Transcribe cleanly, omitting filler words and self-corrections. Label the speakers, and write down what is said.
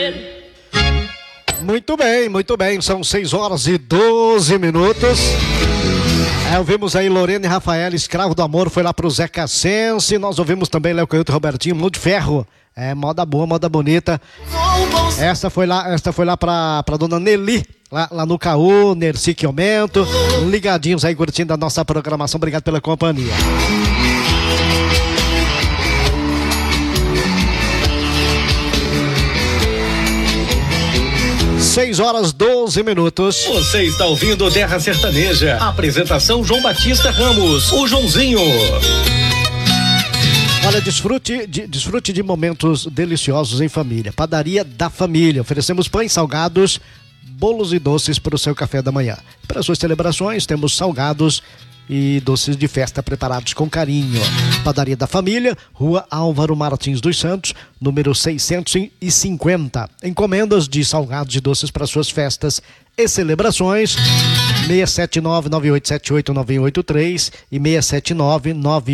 Speaker 1: Muito bem, são 6h12. Ouvimos aí Lorena e Rafael, Escravo do Amor, foi lá pro Zé Cassense. Nós ouvimos também Léo Canhoto e Robertinho, Mão de Ferro. Moda boa, moda bonita. Esta foi lá pra dona Nelly, lá no Caú, Nerci que aumento. Ligadinhos aí, curtindo a nossa programação. Obrigado pela companhia. 6h12.
Speaker 2: Você está ouvindo Terra Sertaneja. Apresentação João Batista Ramos, o Joãozinho.
Speaker 1: Olha, desfrute de momentos deliciosos em família. Padaria da Família. Oferecemos pães, salgados, bolos e doces para o seu café da manhã. Para suas celebrações, temos salgados e doces de festa preparados com carinho. Padaria da Família, Rua Álvaro Martins dos Santos, número 650. Encomendas de salgados e doces para suas festas e celebrações. 679-9878-9183 e 679-9